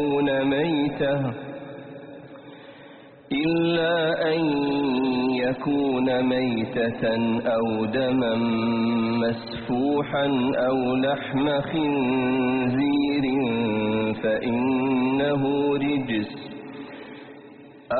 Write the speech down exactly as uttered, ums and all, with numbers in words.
ميتة إلا أن يكون ميتة أو دما مسفوحا أو لحم خنزير